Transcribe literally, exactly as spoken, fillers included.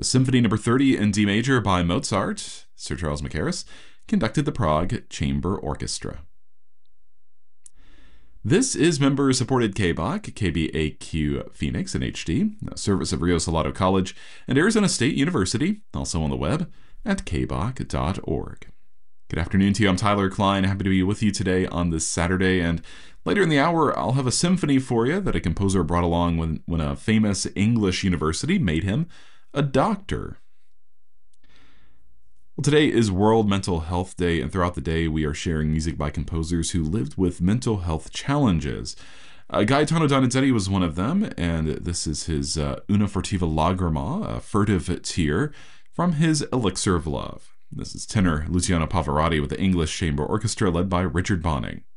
Symphony Number thirty in D major by Mozart, Sir Charles Mackerras, conducted the Prague Chamber Orchestra. This is member-supported K B A C, K B A Q Phoenix in H D, a service of Rio Salado College and Arizona State University, also on the web at k b a c dot org. Good afternoon to you. I'm Tyler Klein. Happy to be with you today on this Saturday, and later in the hour, I'll have a symphony for you that a composer brought along when, when a famous English university made him a doctor. Well, today is World Mental Health Day, and throughout the day, we are sharing music by composers who lived with mental health challenges. Uh, Gaetano Donizetti was one of them, and this is his uh, Una Furtiva Lagrima, a furtive tear, from his Elixir of Love. This is tenor Luciano Pavarotti with the English Chamber Orchestra led by Richard Bonning.